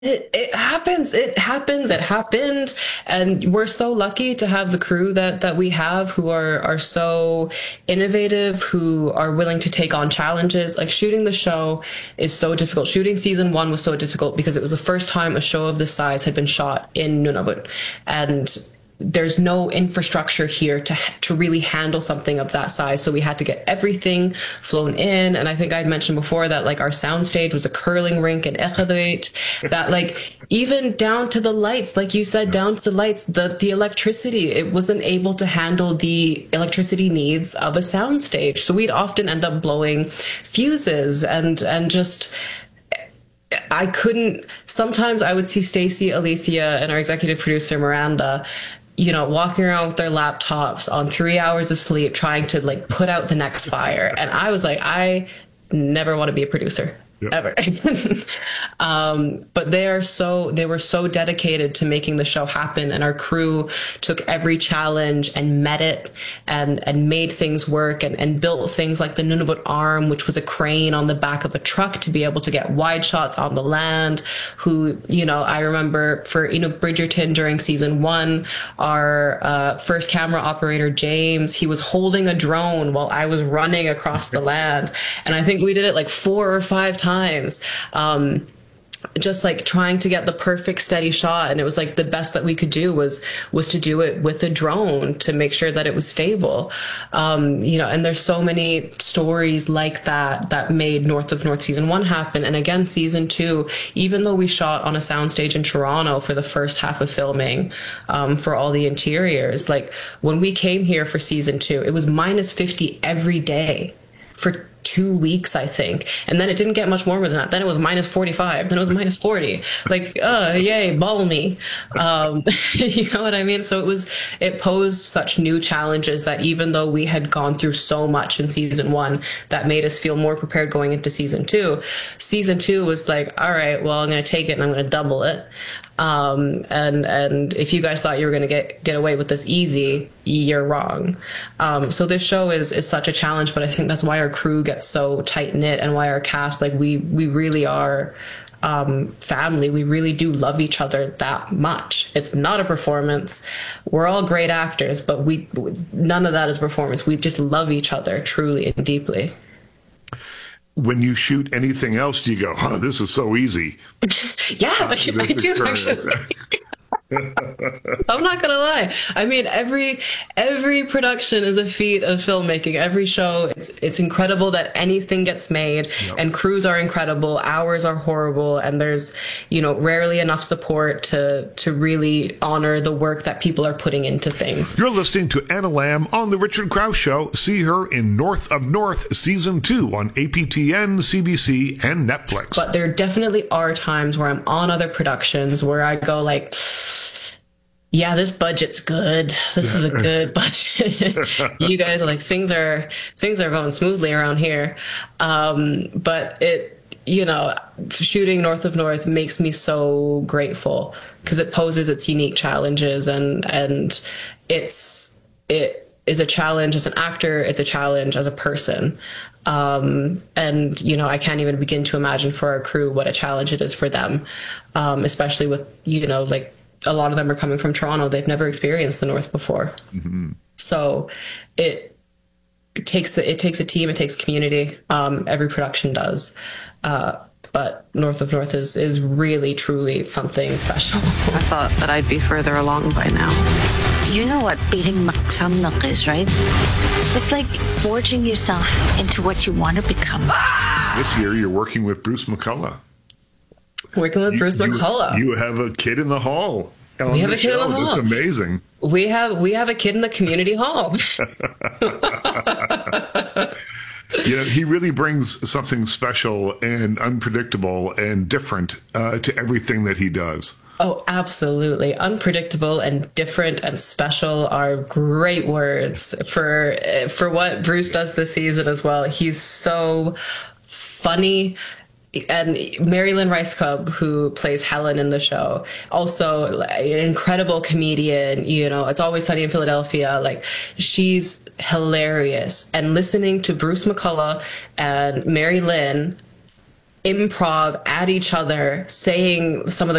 It happens. It happens. It happened. And we're so lucky to have the crew that we have who are so innovative, who are willing to take on challenges. Like shooting the show is so difficult. Shooting season one was so difficult because it was the first time a show of this size had been shot in Nunavut. And there's no infrastructure here to really handle something of that size. So we had to get everything flown in. And I think I'd mentioned before that like our soundstage was a curling rink in Echaduit, that like even down to the lights, like you said, down to the lights, the electricity, it wasn't able to handle the electricity needs of a soundstage. So we'd often end up blowing fuses and just I couldn't. Sometimes I would see Stacey, Alethea, and our executive producer Miranda, walking around with their laptops on 3 hours of sleep, trying to like put out the next fire. And I was like, I never want to be a producer. Yep. Ever. But they were so dedicated to making the show happen, and our crew took every challenge and met it and made things work and built things like the Nunavut Arm, which was a crane on the back of a truck to be able to get wide shots on the land. I remember for Enoch Bridgerton during season one, our first camera operator, James, he was holding a drone while I was running across the land. And I think we did it like 4 or 5 times. Just like trying to get the perfect steady shot, and it was like the best that we could do was to do it with a drone to make sure that it was stable. And there's so many stories like that made North of North season one happen. And again, season two, even though we shot on a soundstage in Toronto for the first half of filming, for all the interiors, like when we came here for season two, it was -50 every day for 2 weeks, I think. And then it didn't get much warmer than that. Then it was -45. Then it was -40. Like, yay, balmy. You know what I mean? So it posed such new challenges that even though we had gone through so much in season one, that made us feel more prepared going into season two was like, all right, well, I'm going to take it and I'm going to double it. And if you guys thought you were going to get away with this easy, you're wrong. So this show is such a challenge, but I think that's why our crew gets so tight knit and why our cast, like we really are, family. We really do love each other that much. It's not a performance. We're all great actors, but none of that is performance. We just love each other truly and deeply. When you shoot anything else, do you go, oh, this is so easy? Yeah, I do actually. I'm not gonna lie. I mean, every production is a feat of filmmaking. Every show, it's incredible that anything gets made, yep. And crews are incredible. Hours are horrible, and there's rarely enough support to really honor the work that people are putting into things. You're listening to Anna Lamb on the Richard Krause Show. See her in North of North season 2 on APTN, CBC, and Netflix. But there definitely are times where I'm on other productions where I go like, yeah, this budget's good. This is a good budget. You guys are like, things are going smoothly around here. But shooting North of North makes me so grateful because it poses its unique challenges, and it is a challenge as an actor. It's a challenge as a person. I can't even begin to imagine for our crew what a challenge it is for them. Especially with, like, a lot of them are coming from Toronto. They've never experienced the North before. Mm-hmm. So it takes a team, it takes community. Every production does. But North of North is really, truly something special. I thought that I'd be further along by now. You know what beating Maksamnak is, right? It's like forging yourself into what you want to become. This year, you're working with Bruce McCulloch. Working with Bruce McCulloch. You have a kid in the hall. We have a kid in the hall. That's amazing. We have a kid in the community hall. He really brings something special and unpredictable and different to everything that he does. Oh, absolutely. Unpredictable and different and special are great words for what Bruce does this season as well. He's so funny. And Mary Lynn Rice Cub, who plays Helen in the show, also an incredible comedian. It's Always Sunny in Philadelphia. Like, she's hilarious. And listening to Bruce McCulloch and Mary Lynn improv at each other, saying some of the